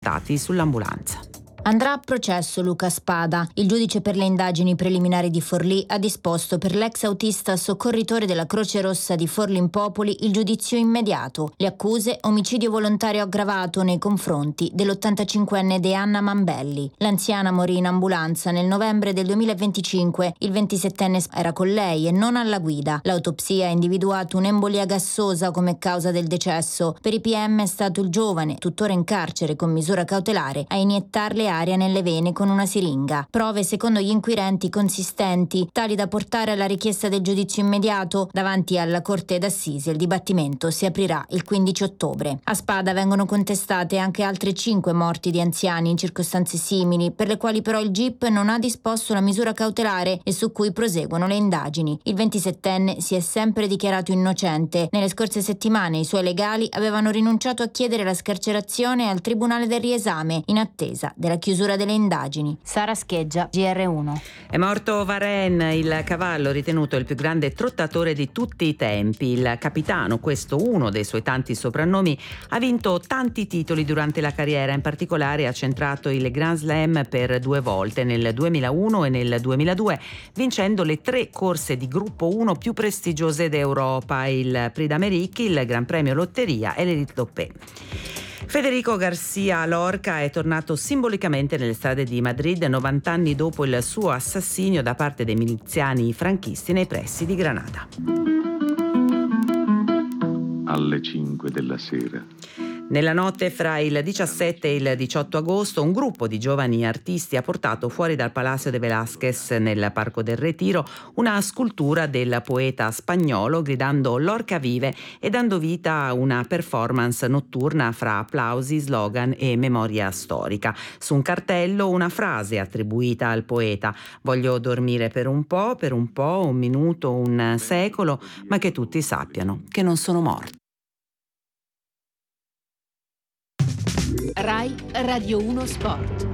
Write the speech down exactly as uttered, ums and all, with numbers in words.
sull'ambulanza. Andrà a processo Luca Spada. Il giudice per le indagini preliminari di Forlì ha disposto per l'ex autista soccorritore della Croce Rossa di Forlimpopoli il giudizio immediato. Le accuse: omicidio volontario aggravato nei confronti dell'ottantacinquenne Deanna Mambelli. L'anziana morì in ambulanza nel novembre del duemilaventicinque. Il ventisettenne era con lei e non alla guida. L'autopsia ha individuato un'embolia gassosa come causa del decesso. Per i P M è stato il giovane, tuttora in carcere con misura cautelare, a iniettarle aria nelle vene con una siringa. Prove secondo gli inquirenti consistenti, tali da portare alla richiesta del giudizio immediato. Davanti alla Corte d'Assise il dibattimento si aprirà il quindici ottobre. A Spada vengono contestate anche altre cinque morti di anziani in circostanze simili, per le quali però il G I P non ha disposto la misura cautelare e su cui proseguono le indagini. Il ventisettenne si è sempre dichiarato innocente. Nelle scorse settimane i suoi legali avevano rinunciato a chiedere la scarcerazione al Tribunale del riesame in attesa della chiusura delle indagini. Sara Scheggia, G R uno. È morto Varenne, il cavallo ritenuto il più grande trottatore di tutti i tempi. Il capitano, questo uno dei suoi tanti soprannomi, ha vinto tanti titoli durante la carriera, in particolare ha centrato il Grand Slam per due volte, nel duemilauno e nel duemiladue, vincendo le tre corse di gruppo uno più prestigiose d'Europa, il Prix d'Amérique, il Gran Premio Lotteria e l'Elite Doppé. Federico García Lorca è tornato simbolicamente nelle strade di Madrid novanta anni dopo il suo assassinio da parte dei miliziani franchisti nei pressi di Granada. Alle cinque della sera. Nella notte fra il diciassette e il diciotto agosto un gruppo di giovani artisti ha portato fuori dal Palacio de Velázquez nel Parco del Retiro una scultura del poeta spagnolo gridando "Lorca vive" e dando vita a una performance notturna fra applausi, slogan e memoria storica. Su un cartello una frase attribuita al poeta: "Voglio dormire per un po', per un po', un minuto, un secolo, ma che tutti sappiano che non sono morto". Rai Radio uno Sport.